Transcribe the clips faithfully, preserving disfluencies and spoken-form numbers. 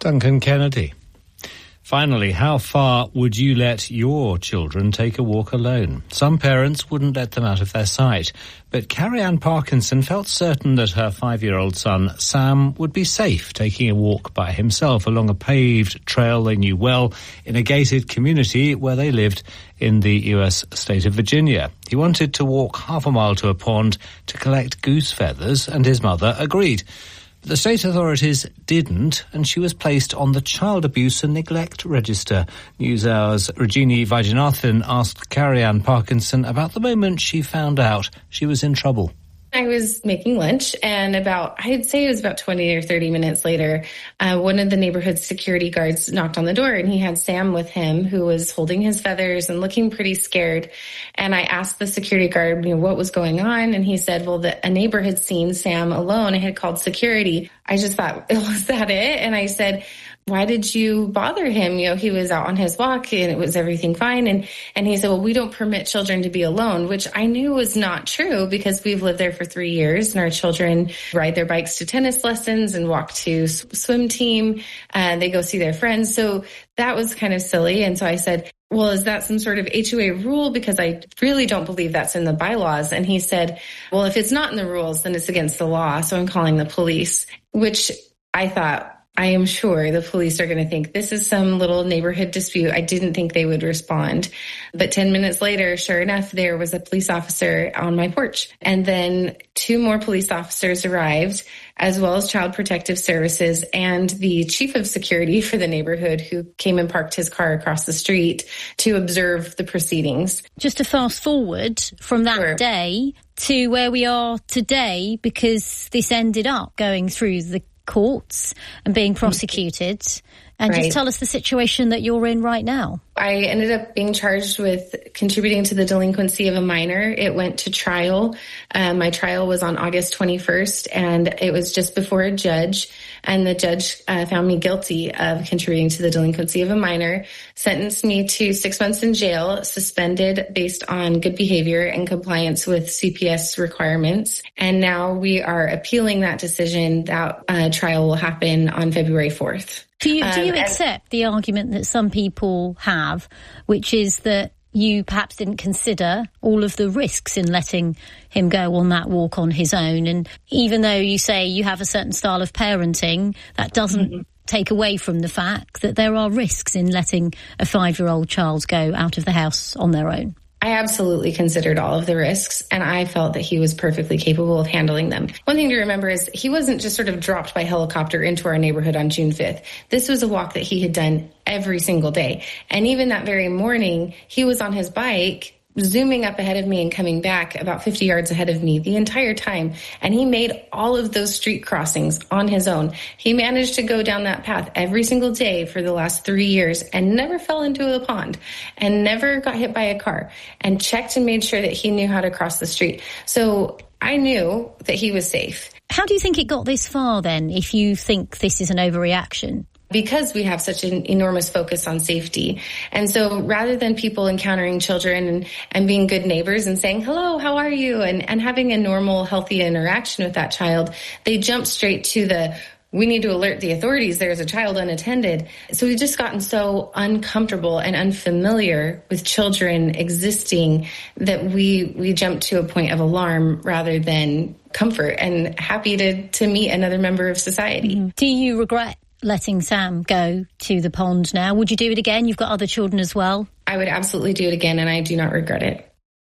Duncan Kennedy. Finally, how far would you let your children take a walk alone? Some parents wouldn't let them out of their sight, but Carrie-Anne Parkinson felt certain that her five-year-old son, Sam, would be safe taking a walk by himself along a paved trail they knew well in a gated community where they lived in the U S state of Virginia. He wanted to walk half a mile to a pond to collect goose feathers, and his mother agreed. The state authorities didn't, and she was placed on the Child Abuse and Neglect Register. NewsHour's Rajini Vaidyanathan asked Carrie-Anne Parkinson about the moment she found out she was in trouble. I was making lunch, and about, I'd say it was about twenty or thirty minutes later, uh, one of the neighborhood security guards knocked on the door, and he had Sam with him, who was holding his feathers and looking pretty scared. And I asked the security guard, you know, what was going on, and he said, well, that a neighbor had seen Sam alone and had called security. I just thought, was that it? And I said, why did you bother him? You know, he was out on his walk and it was everything fine. And, and he said, well, we don't permit children to be alone, which I knew was not true because we've lived there for three years and our children ride their bikes to tennis lessons and walk to swim team and they go see their friends. So that was kind of silly. And so I said, well, is that some sort of H O A rule? Because I really don't believe that's in the bylaws. And he said, well, if it's not in the rules, then it's against the law. So I'm calling the police, which I thought, I am sure the police are going to think this is some little neighborhood dispute. I didn't think they would respond. But ten minutes later, sure enough, there was a police officer on my porch. And then two more police officers arrived, as well as Child Protective Services and the chief of security for the neighborhood, who came and parked his car across the street to observe the proceedings. Just to fast forward from that sure. day to where we are today, because this ended up going through the courts and being prosecuted. And right. just tell us the situation that you're in right now. I ended up being charged with contributing to the delinquency of a minor. It went to trial. Um, my trial was on August twenty-first, and it was just before a judge. And the judge uh, found me guilty of contributing to the delinquency of a minor, sentenced me to six months in jail, suspended based on good behavior and compliance with C P S requirements. And now we are appealing that decision. That uh, trial will happen on February fourth. Do you, do you um, accept the argument that some people have, which is that you perhaps didn't consider all of the risks in letting him go on that walk on his own? And even though you say you have a certain style of parenting, that doesn't mm-hmm. take away from the fact that there are risks in letting a five-year-old child go out of the house on their own. I absolutely considered all of the risks, and I felt that he was perfectly capable of handling them. One thing to remember is he wasn't just sort of dropped by helicopter into our neighborhood on June fifth. This was a walk that he had done every single day. And even that very morning, he was on his bike, zooming up ahead of me and coming back about fifty yards ahead of me the entire time. And he made all of those street crossings on his own. He managed to go down that path every single day for the last three years and never fell into a pond and never got hit by a car, and checked and made sure that he knew how to cross the street. So I knew that he was safe. How do you think it got this far then, if you think this is an overreaction? Because we have such an enormous focus on safety. And so rather than people encountering children and, and being good neighbors and saying, hello, how are you? And, and having a normal, healthy interaction with that child, they jump straight to the, we need to alert the authorities, there's a child unattended. So we've just gotten so uncomfortable and unfamiliar with children existing that we, we jump to a point of alarm rather than comfort and happy to, to meet another member of society. Mm-hmm. Do you regret letting Sam go to the pond now? Would you do it again? You've got other children as well. I would absolutely do it again, and I do not regret it.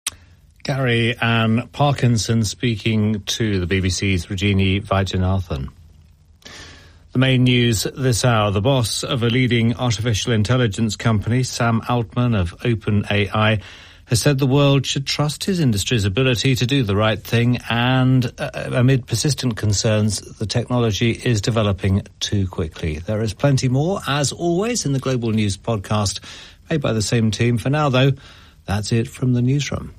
Carrie-Anne Parkinson speaking to the B B C's Rajini Vaidyanathan. The main news this hour: the boss of a leading artificial intelligence company, Sam Altman of OpenAI, has said the world should trust his industry's ability to do the right thing, and uh, amid persistent concerns, the technology is developing too quickly. There is plenty more, as always, in the Global News podcast made by the same team. For now, though, that's it from the newsroom.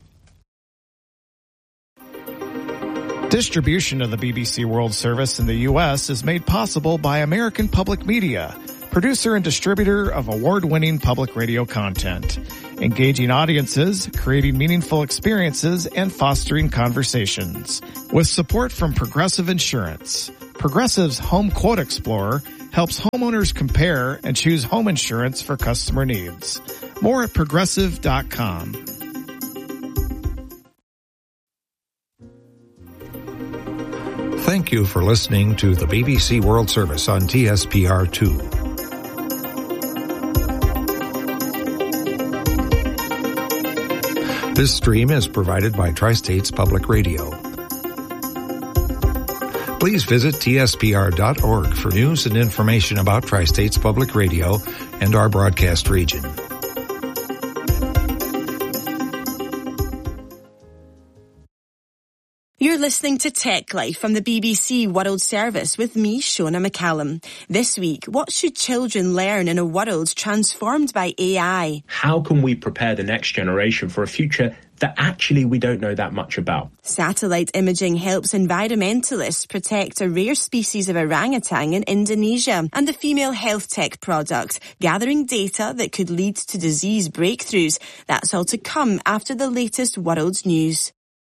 Distribution of the B B C World Service in the U S is made possible by American Public Media, producer and distributor of award-winning public radio content, engaging audiences, creating meaningful experiences, and fostering conversations. With support from Progressive Insurance, Progressive's Home Quote Explorer helps homeowners compare and choose home insurance for customer needs. More at progressive dot com. Thank you for listening to the B B C World Service on T S P R two. This stream is provided by Tri-States Public Radio. Please visit T S P R dot org for news and information about Tri-States Public Radio and our broadcast region. You're listening to Tech Life from the B B C World Service with me, Shona McCallum. This week, what should children learn in a world transformed by A I? How can we prepare the next generation for a future that actually we don't know that much about? Satellite imaging helps environmentalists protect a rare species of orangutan in Indonesia, and the female health tech product, gathering data that could lead to disease breakthroughs. That's all to come after the latest world news.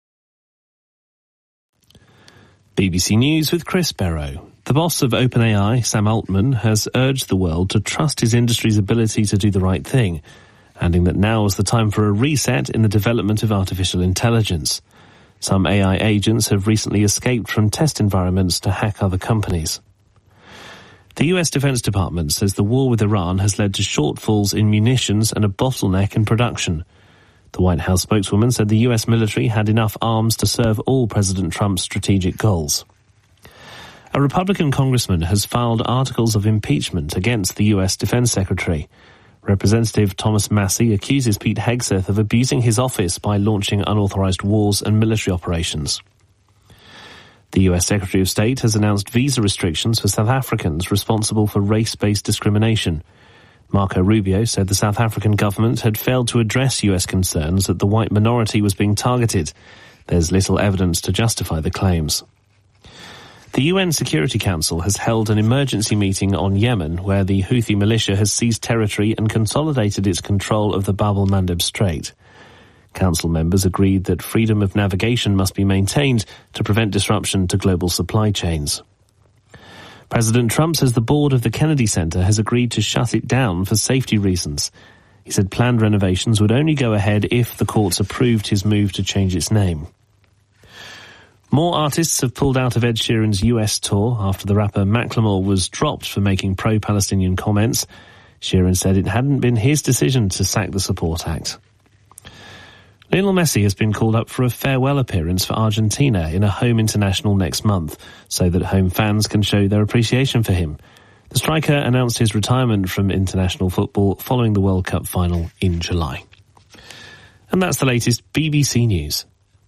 B B C News with Chris Barrow. The boss of OpenAI, Sam Altman, has urged the world to trust his industry's ability to do the right thing, adding that now is the time for a reset in the development of artificial intelligence. Some A I agents have recently escaped from test environments to hack other companies. The U S Defense Department says the war with Iran has led to shortfalls in munitions and a bottleneck in production. The White House spokeswoman said the U S military had enough arms to serve all President Trump's strategic goals. A Republican congressman has filed articles of impeachment against the U S Defense Secretary. Representative Thomas Massie accuses Pete Hegseth of abusing his office by launching unauthorized wars and military operations. The U S Secretary of State has announced visa restrictions for South Africans responsible for race-based discrimination. Marco Rubio said the South African government had failed to address U S concerns that the white minority was being targeted. There's little evidence to justify the claims. The U N Security Council has held an emergency meeting on Yemen, where the Houthi militia has seized territory and consolidated its control of the Bab el-Mandeb Strait. Council members agreed that freedom of navigation must be maintained to prevent disruption to global supply chains. President Trump says the board of the Kennedy Center has agreed to shut it down for safety reasons. He said planned renovations would only go ahead if the courts approved his move to change its name. More artists have pulled out of Ed Sheeran's U S tour after the rapper Macklemore was dropped for making pro-Palestinian comments. Sheeran said it hadn't been his decision to sack the support act. Lionel Messi has been called up for a farewell appearance for Argentina in a home international next month, so that home fans can show their appreciation for him. The striker announced his retirement from international football following the World Cup final in July. And that's the latest B B C News.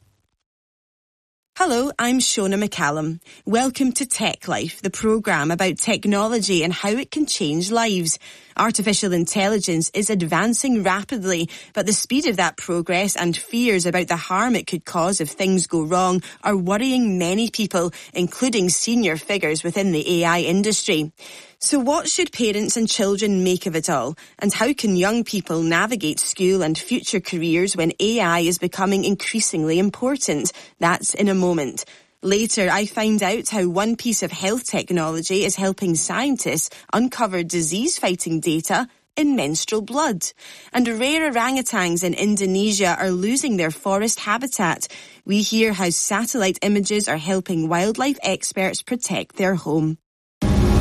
Hello, I'm Shona McCallum. Welcome to Tech Life, the programme about technology and how it can change lives. Artificial intelligence is advancing rapidly, but the speed of that progress and fears about the harm it could cause if things go wrong are worrying many people, including senior figures within the A I industry. So what should parents and children make of it all? And how can young people navigate school and future careers when A I is becoming increasingly important? That's in a moment. Later, I find out how one piece of health technology is helping scientists uncover disease-fighting data in menstrual blood. And rare orangutans in Indonesia are losing their forest habitat. We hear how satellite images are helping wildlife experts protect their home.